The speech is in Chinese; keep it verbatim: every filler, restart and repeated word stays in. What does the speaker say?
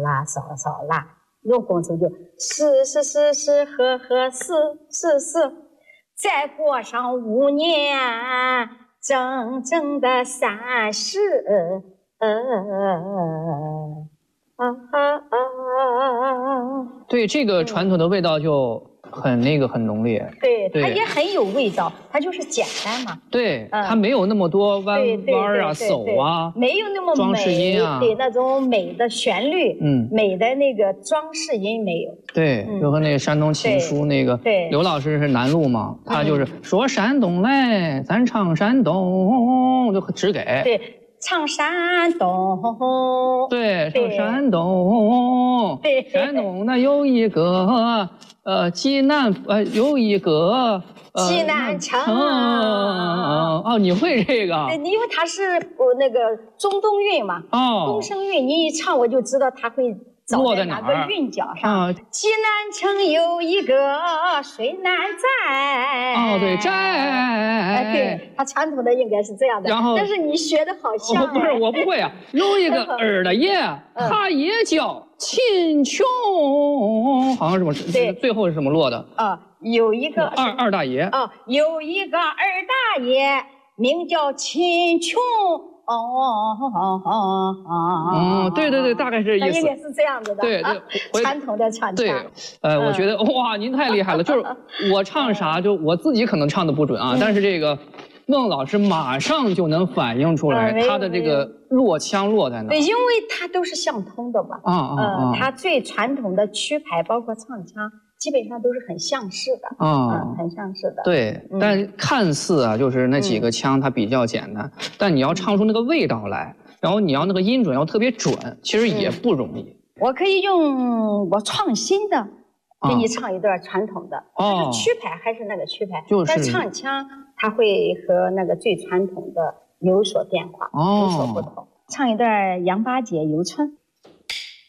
啦嗦嗦啦，用功夫就是是是是呵呵是是是，再过上五年，整整的三十，呃啊啊啊！ 对，这个传统的味道就很那个很浓烈。 对，它也很有味道，它就是简单嘛。 对，它没有那么多弯弯啊、手啊， 没有那么装饰音啊， 对那种美的旋律，嗯，美的那个装饰音没有。 对，就和那个山东情书那个，对，刘老师是南路嘛，他就是说山东来，咱唱山东，就只给。 对。唱山东， 对，唱山东，对，山东那有一个呃济南呃有一个济南城哦，你会这个？ 对，因为它是我那个中东韵嘛，哦，东声韵，你一唱我就知道它会走在哪个韵脚上。济南城有一个水南寨， 哦，对，寨， 对，它传统的应该是这样的。然后，但是你学的好像， 不是，我不会啊。有一个二大爷，他也叫秦琼，好像什么？对，最后是什么落的？ 啊，有一个二二大爷。 啊，有一个二大爷，名叫秦琼。哦哦哦哦哦！ 嗯，对对对，大概是意思。 应该是这样子的。对对，传统的唱腔。 对，呃，我觉得哇，您太厉害了。就是我唱啥，就我自己可能唱的不准啊，但是这个孟老师马上就能反映出来他的这个落腔落在哪。 对，因为它都是相通的嘛。啊啊啊！它最传统的曲牌，包括唱腔。基本上都是很相似的啊、嗯，很相似的。 对，嗯、但看似啊，就是那几个腔它比较简单，嗯、但你要唱出那个味道来，然后你要那个音准要特别准，其实也不容易。嗯、 我可以用我创新的给你唱一段传统的，但、哦、是曲牌还是那个曲牌，就是但唱腔它会和那个最传统的有所变化，哦、有所不同。唱一段杨八姐游春。